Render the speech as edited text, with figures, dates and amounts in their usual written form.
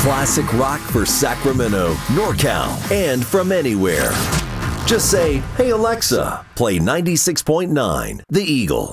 Classic rock for Sacramento, NorCal, and from anywhere. Just say, "Hey Alexa, play 96.9 The Eagle."